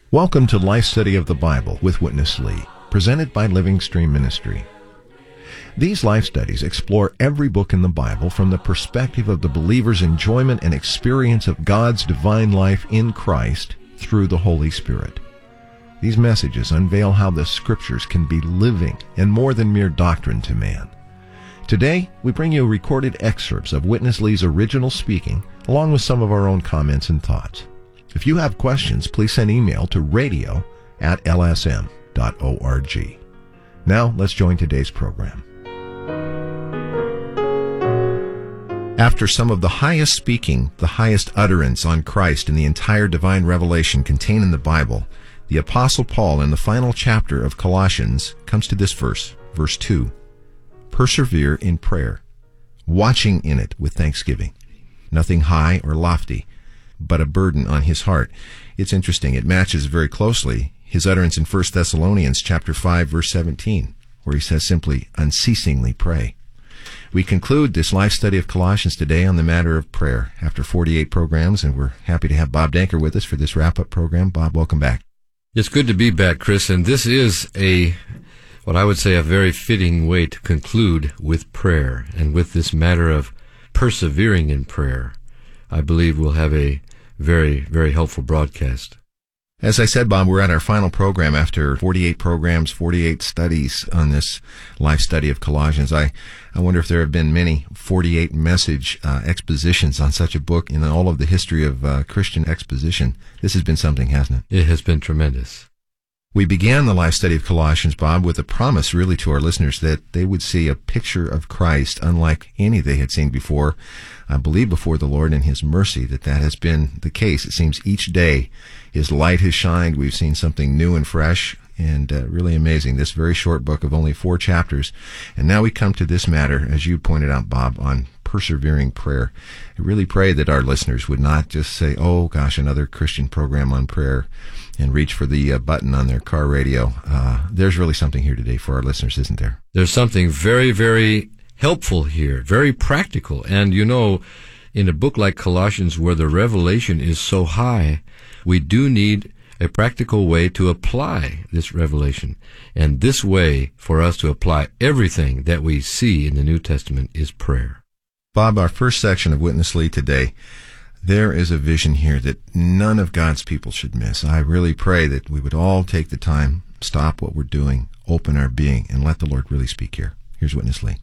Welcome to Life Study of the Bible with Witness Lee, presented by Living Stream Ministry. These life studies explore every book in the Bible from the perspective of the believer's enjoyment and experience of God's divine life in Christ through the Holy Spirit. These messages unveil how the Scriptures can be living and more than mere doctrine to man. Today, we bring you recorded excerpts of Witness Lee's original speaking, along with some of our own comments and thoughts. If you have questions, please send email to radio@lsm.org. Now, let's join today's program. After some of the highest speaking, the highest utterance on Christ in the entire divine revelation contained in the Bible, the Apostle Paul in the final chapter of Colossians comes to this verse, verse 2. Persevere in prayer, watching in it with thanksgiving. Nothing high or lofty, but a burden on his heart. It's interesting. It matches very closely his utterance in 1 Thessalonians chapter 5, verse 17, where he says simply, unceasingly pray. We conclude this life study of Colossians today on the matter of prayer after 48 programs, and we're happy to have Bob Danker with us for this wrap-up program. Bob, welcome back. It's good to be back, Chris, and this is what I would say a very fitting way to conclude with prayer, and with this matter of persevering in prayer. I believe we'll have a very, very helpful broadcast. As I said, Bob, we're at our final program after 48 programs, 48 studies on this life study of Colossians. I wonder if there have been many 48 message expositions on such a book in all of the history of Christian exposition. This has been something, hasn't it? It has been tremendous. We began the life study of Colossians, Bob, with a promise really to our listeners that they would see a picture of Christ unlike any they had seen before. I believe before the Lord in His mercy that has been the case. It seems each day His light has shined. We've seen something new and fresh and really amazing. This very short book of only 4 chapters. And now we come to this matter, as you pointed out, Bob, on persevering prayer. I really pray that our listeners would not just say, oh gosh, another Christian program on prayer, and reach for the button on their car radio. There's really something here today for our listeners, isn't there? There's something very, very helpful here, very practical. And you know, in a book like Colossians where the revelation is so high, we do need a practical way to apply this revelation. And this way for us to apply everything that we see in the New Testament is prayer. Bob, our first section of Witness Lee today, there is a vision here that none of God's people should miss. I really pray that we would all take the time, stop what we're doing, open our being, and let the Lord really speak here. Here's Witness Lee.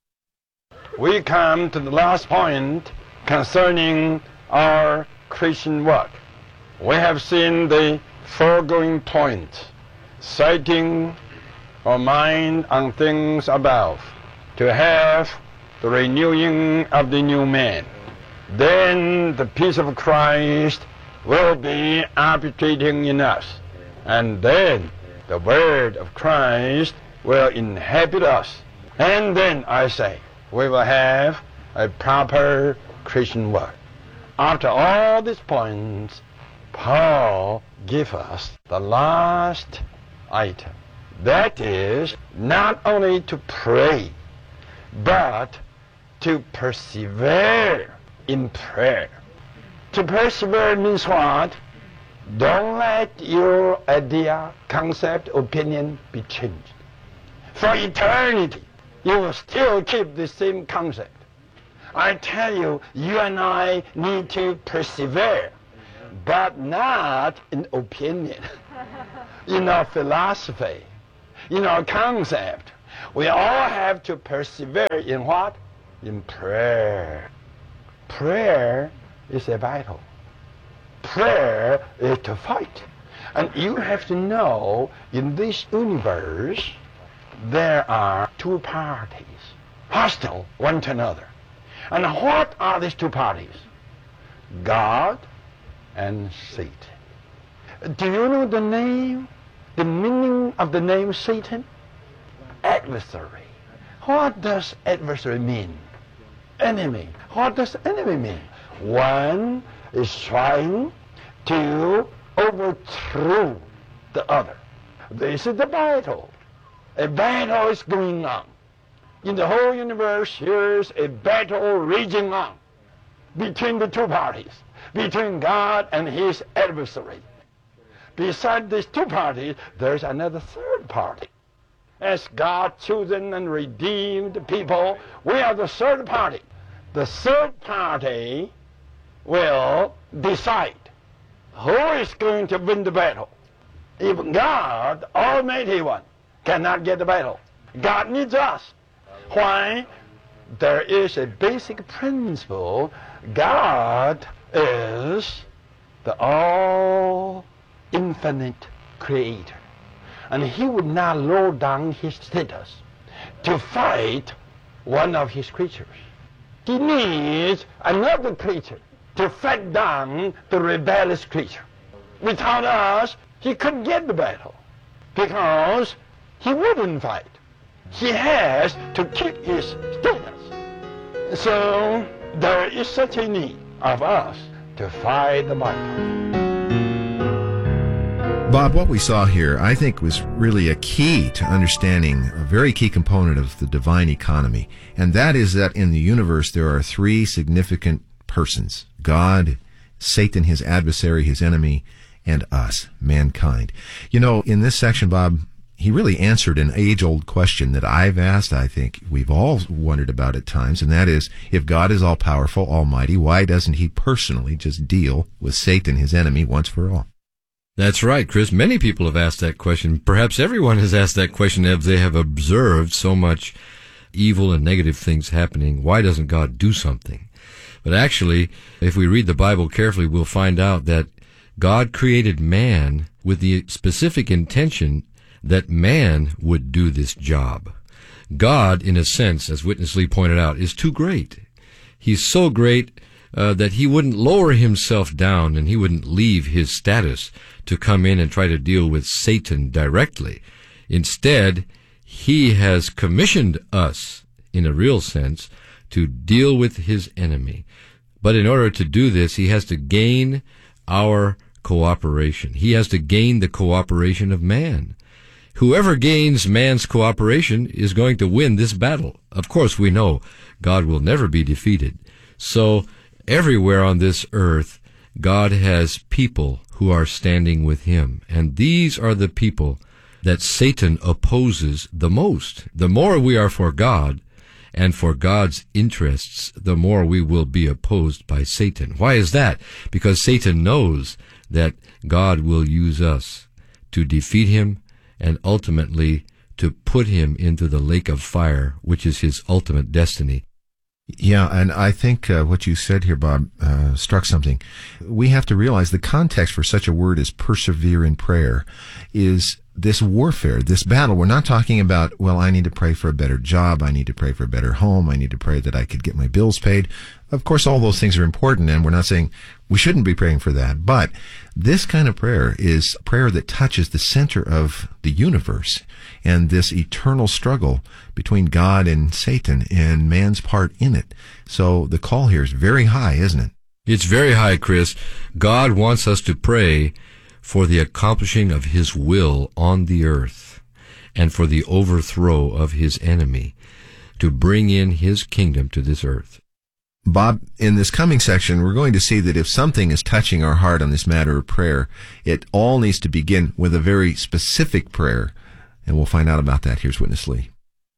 We come to the last point concerning our Christian work. We have seen the foregoing point, setting our mind on things above, to have the renewing of the new man. Then the peace of Christ will be arbitrating in us, and then the word of Christ will inhabit us. And then, I say, we will have a proper Christian work. After all these points, Paul gives us the last item. That is, not only to pray, but to persevere in prayer. To persevere means what? Don't let your idea, concept, opinion be changed. For eternity, you will still keep the same concept. I tell you, you and I need to persevere, but not in opinion, in our philosophy, in our concept. We all have to persevere in what? In prayer. Prayer is a battle. Prayer is to fight. And you have to know, in this universe, there are 2 parties, hostile one to another. And what are these 2 parties? God and Satan. Do you know the meaning of the name Satan? Adversary. What does adversary mean? Enemy. What does enemy mean? One is trying to overthrow the other. This is the battle. A battle is going on. In the whole universe, here's a battle raging on between the 2 parties, between God and his adversary. beside these two parties, there's another third party. As God's chosen and redeemed people, we are the third party. The third party will decide who is going to win the battle. Even God, Almighty One, cannot get the battle. God needs us. Why? There is a basic principle. God is the all-infinite creator. And he would not lower down his status to fight one of his creatures. He needs another creature to fight down the rebellious creature. Without us, he couldn't get the battle because he wouldn't fight. He has to keep his status. So there is such a need of us to fight the battle. Bob, what we saw here, I think, was really a key to understanding a very key component of the divine economy, and that is that in the universe there are three significant persons: God, Satan, his adversary, his enemy, and us, mankind. You know, in this section, Bob, he really answered an age-old question that I've asked, I think we've all wondered about at times, and that is, if God is all-powerful, almighty, why doesn't he personally just deal with Satan, his enemy, once for all? That's right, Chris. Many people have asked that question. Perhaps everyone has asked that question as they have observed so much evil and negative things happening. Why doesn't God do something? But actually, if we read the Bible carefully, we'll find out that God created man with the specific intention that man would do this job. God, in a sense, as Witness Lee pointed out, is too great. He's so great that he wouldn't lower himself down and he wouldn't leave his status to come in and try to deal with Satan directly. Instead, he has commissioned us, in a real sense, to deal with his enemy. But in order to do this, he has to gain our cooperation. He has to gain the cooperation of man. Whoever gains man's cooperation is going to win this battle. Of course, we know God will never be defeated. So, everywhere on this earth, God has people who are standing with him. And these are the people that Satan opposes the most. The more we are for God and for God's interests, the more we will be opposed by Satan. Why is that? Because Satan knows that God will use us to defeat him and ultimately to put him into the lake of fire, which is his ultimate destiny. Yeah, and I think what you said here, Bob, struck something. We have to realize the context for such a word as persevere in prayer is this warfare, this battle. We're not talking about, well, I need to pray for a better job, I need to pray for a better home, I need to pray that I could get my bills paid. Of course, all those things are important, and we're not saying we shouldn't be praying for that. But this kind of prayer is prayer that touches the center of the universe and this eternal struggle between God and Satan and man's part in it. So the call here is very high, isn't it? It's very high, Chris. God wants us to pray for the accomplishing of his will on the earth and for the overthrow of his enemy, to bring in his kingdom to this earth. Bob, in this coming section, we're going to see that if something is touching our heart on this matter of prayer, it all needs to begin with a very specific prayer. And we'll find out about that. Here's Witness Lee.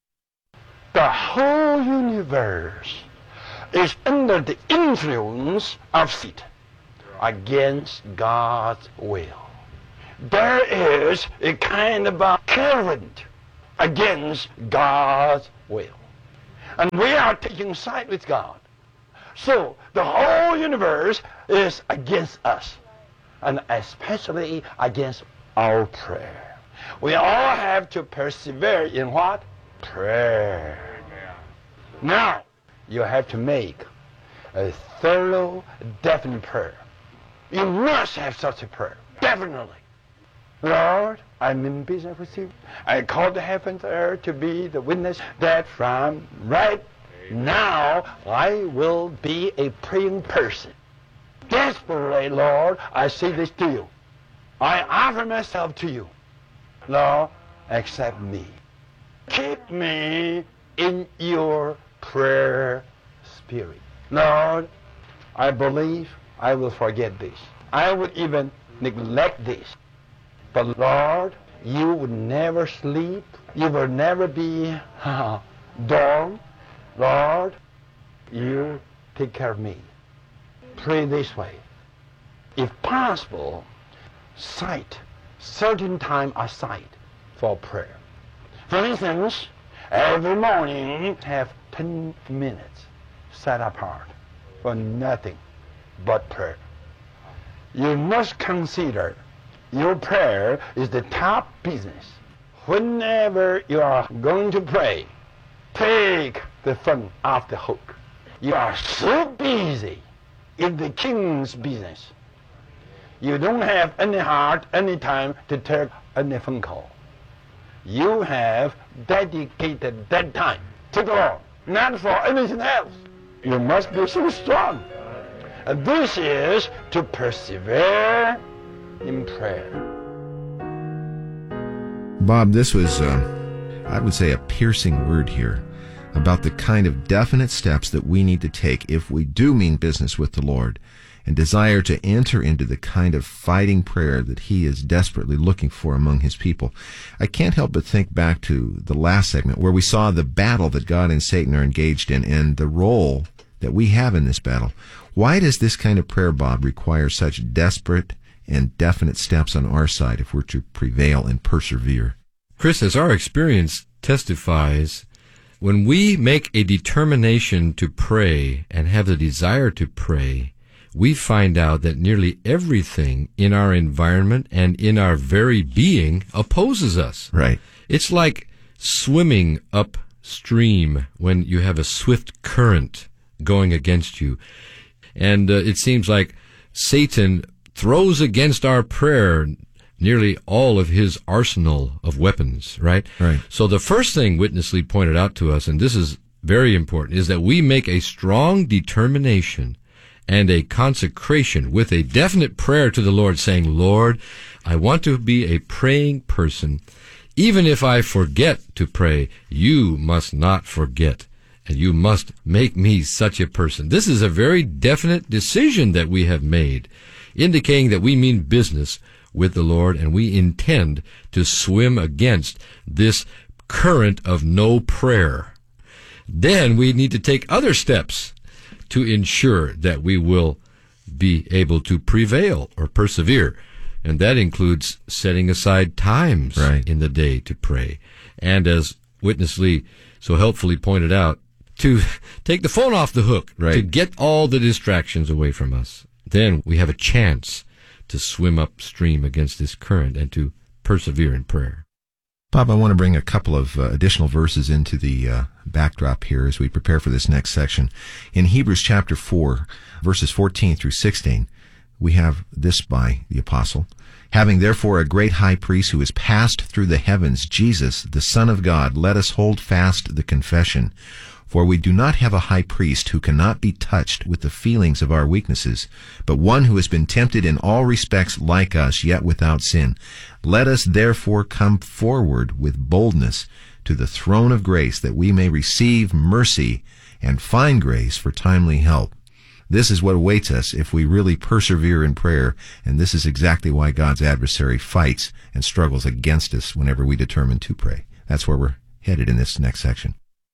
The whole universe is under the influence of Satan against God's will. There is a kind of a current against God's will. And we are taking side with God. So the whole universe is against us, and especially against our prayer. We all have to persevere in what? Prayer. Now, you have to make a thorough, definite prayer. You must have such a prayer, definitely. Lord, I'm in business with you. I call the heavens and earth to be the witness that from right now I will be a praying person. Desperately, Lord, I say this to you. I offer myself to you. Lord, accept me. Keep me in your prayer spirit. Lord, I believe I will forget this. I would even neglect this. But Lord, you will never sleep. You will never be dorm. Lord, you take care of me. Pray this way. If possible, set certain time aside for prayer. For instance, every morning have 10 minutes set apart for nothing but prayer. You must consider your prayer is the top business. Whenever you are going to pray, take the phone off the hook. You are so busy in the king's business. You don't have any heart, any time to take any phone call. You have dedicated that time to the Lord, not for anything else. You must be so strong. And this is to persevere in prayer. Bob, this was, I would say, a piercing word here about the kind of definite steps that we need to take if we do mean business with the Lord and desire to enter into the kind of fighting prayer that He is desperately looking for among His people. I can't help but think back to the last segment where we saw the battle that God and Satan are engaged in and the role that we have in this battle. Why does this kind of prayer, Bob, require such desperate and definite steps on our side if we're to prevail and persevere? Chris, as our experience testifies, when we make a determination to pray and have the desire to pray, we find out that nearly everything in our environment and in our very being opposes us. Right. It's like swimming upstream when you have a swift current going against you. And it seems like Satan throws against our prayer nearly all of his arsenal of weapons, right? Right. So the first thing Witness Lee pointed out to us, and this is very important, is that we make a strong determination and a consecration with a definite prayer to the Lord, saying, Lord, I want to be a praying person. Even if I forget to pray, you must not forget, and you must make me such a person. This is a very definite decision that we have made, indicating that we mean business with the Lord, and we intend to swim against this current of no prayer. Then we need to take other steps to ensure that we will be able to prevail or persevere. And that includes setting aside times in the day to pray. And as Witness Lee so helpfully pointed out, to take the phone off the hook, to get all the distractions away from us. Then we have a chance to swim upstream against this current and to persevere in prayer. Bob, I want to bring a couple of additional verses into the backdrop here as we prepare for this next section. In Hebrews chapter 4, verses 14 through 16, we have this by the apostle. Having therefore a great high priest who is passed through the heavens, Jesus, the Son of God, let us hold fast the confession. For we do not have a high priest who cannot be touched with the feelings of our weaknesses, but one who has been tempted in all respects like us, yet without sin. Let us therefore come forward with boldness to the throne of grace, that we may receive mercy and find grace for timely help. This is what awaits us if we really persevere in prayer, and this is exactly why God's adversary fights and struggles against us whenever we determine to pray. That's where we're headed in this next section.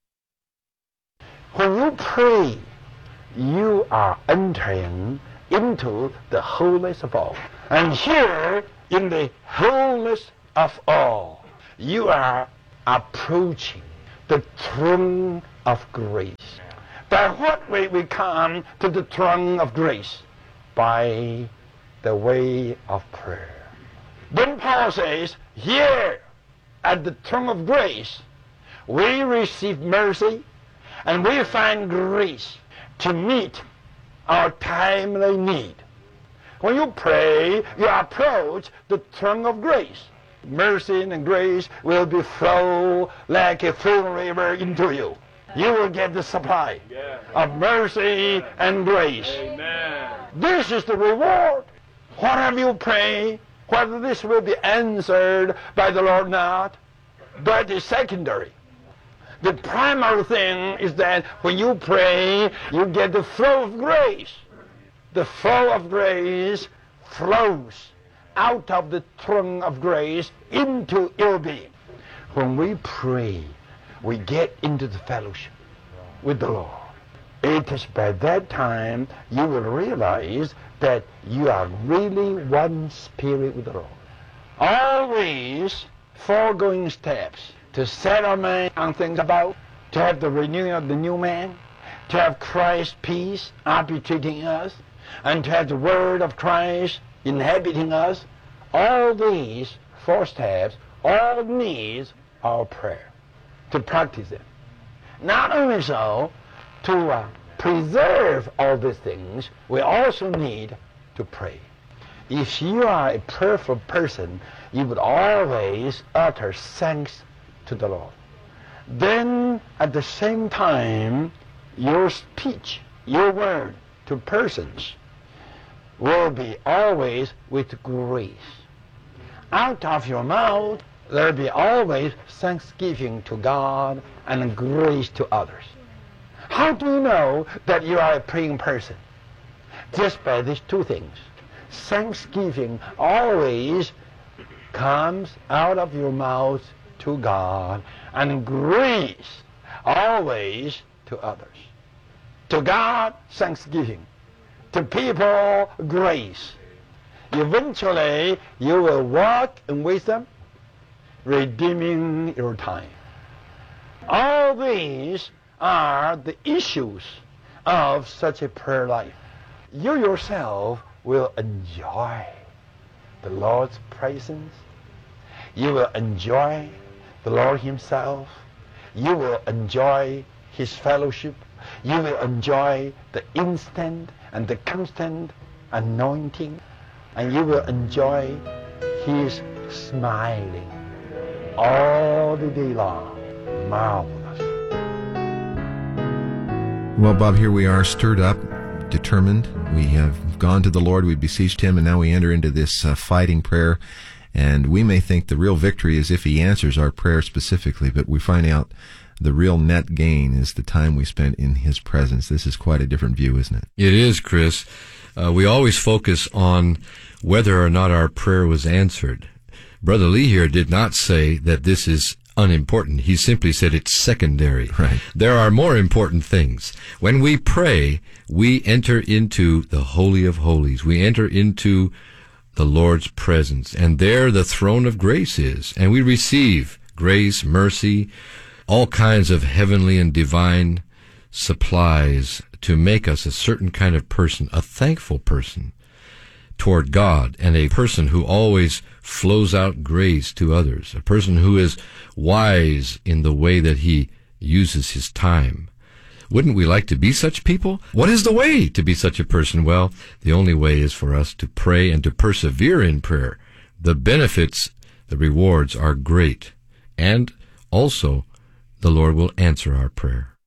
When you pray, you are entering into the holiest of all. And here, in the holiest of all, you are approaching the throne of grace. By what way we come to the throne of grace? By the way of prayer. Then Paul says, here, at the throne of grace, we receive mercy, and we find grace to meet our timely need. When you pray, you approach the throne of grace. Mercy and grace will be flow like a full river into you. You will get the supply of mercy and grace. Amen. This is the reward. Whatever you pray, whether this will be answered by the Lord or not, that is secondary. The primary thing is that when you pray, you get the flow of grace. The flow of grace flows out of the throne of grace into your being. When we pray, we get into the fellowship with the Lord. It is by that time you will realize that you are really one spirit with the Lord. Always foregoing steps to set our mind on things above, to have the renewing of the new man, to have Christ's peace arbitrating us, and to have the word of Christ inhabiting us. All these 4 steps all needs our prayer to practice them. Not only so, to preserve all these things, we also need to pray. If you are a prayerful person, you would always utter thanks to the Lord. Then, at the same time, your speech, your word to persons will be always with grace. Out of your mouth, there will be always thanksgiving to God and grace to others. How do you know that you are a praying person? Just by these 2 things. Thanksgiving always comes out of your mouth to God, and grace always to others. To God, thanksgiving. To people, grace. Eventually, you will walk in wisdom, redeeming your time. All these are the issues of such a prayer life. You yourself will enjoy the Lord's presence. You will enjoy the Lord Himself. You will enjoy His fellowship. You will enjoy the instant and the constant anointing. And you will enjoy His smiling all the day long. Marvelous. Well, Bob, here we are, stirred up, determined. We have gone to the Lord, we beseeched Him, and now we enter into this fighting prayer. And we may think the real victory is if He answers our prayer specifically, but we find out the real net gain is the time we spent in His presence. This is quite a different view, isn't it? It is, Chris. We always focus on whether or not our prayer was answered. Brother Lee here did not say that this is unimportant. He simply said it's secondary. Right. There are more important things. When we pray, we enter into the Holy of Holies. We enter into the Lord's presence, and there the throne of grace is, and we receive grace, mercy, all kinds of heavenly and divine supplies to make us a certain kind of person, a thankful person toward God, and a person who always flows out grace to others, a person who is wise in the way that he uses his time. Wouldn't we like to be such people? What is the way to be such a person? Well, the only way is for us to pray and to persevere in prayer. The benefits, the rewards are great, and also the Lord will answer our prayer.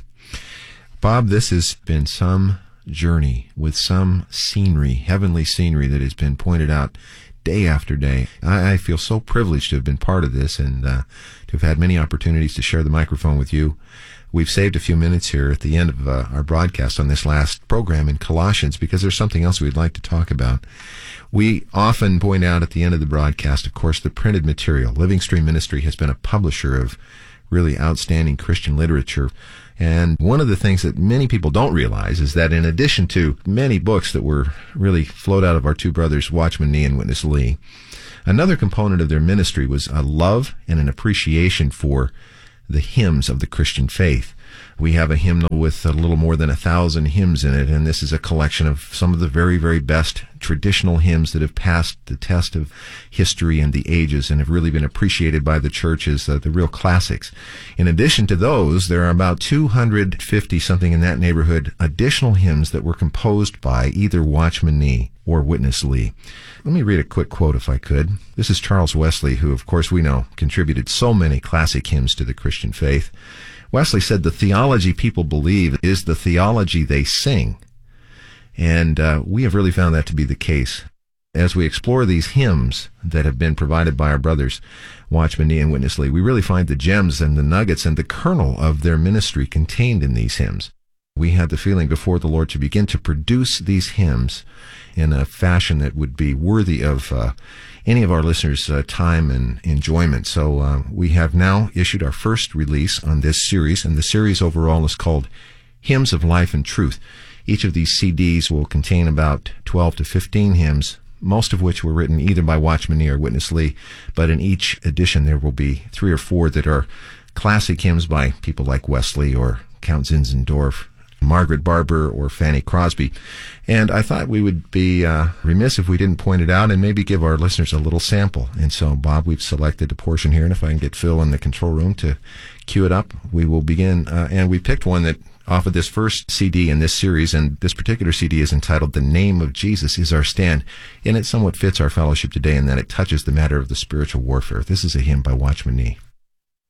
Bob, this has been some journey with some scenery, heavenly scenery that has been pointed out day after day. I feel so privileged to have been part of this and to have had many opportunities to share the microphone with you. We've saved a few minutes here at the end of our broadcast on this last program in Colossians because there's something else we'd like to talk about. We often point out at the end of the broadcast, of course, the printed material. Living Stream Ministry has been a publisher of really outstanding Christian literature. And one of the things that many people don't realize is that in addition to many books that were really flowed out of our two brothers, Watchman Nee and Witness Lee, another component of their ministry was a love and an appreciation for the hymns of the Christian faith. We have a hymnal with a little more than 1,000 hymns in it, and this is a collection of some of the very, very best traditional hymns that have passed the test of history and the ages and have really been appreciated by the church as the real classics. In addition to those, there are about 250, something in that neighborhood, additional hymns that were composed by either Watchman Nee or Witness Lee. Let me read a quick quote if I could. This is Charles Wesley, who, of course, we know contributed so many classic hymns to the Christian faith. Wesley said, "The theology people believe is the theology they sing." And we have really found that to be the case. As we explore these hymns that have been provided by our brothers, Watchman Nee and Witness Lee, we really find the gems and the nuggets and the kernel of their ministry contained in these hymns. we had the feeling before the Lord to begin to produce these hymns in a fashion that would be worthy of any of our listeners' time and enjoyment. So we have now issued our first release on this series, and the series overall is called Hymns of Life and Truth. Each of these CDs will contain about 12 to 15 hymns, most of which were written either by Watchman Nee or Witness Lee, but in each edition there will be 3 or 4 that are classic hymns by people like Wesley or Count Zinzendorf, Margaret Barber, or Fanny Crosby. And I thought we would be remiss if we didn't point it out and maybe give our listeners a little sample. And so, Bob, we've selected a portion here, and if I can get Phil in the control room to cue it up, we will begin. And we picked one that off of this first CD in this series, and this particular CD is entitled The Name of Jesus Is Our Stand, and it somewhat fits our fellowship today in that it touches the matter of the spiritual warfare. This is a hymn by Watchman Nee.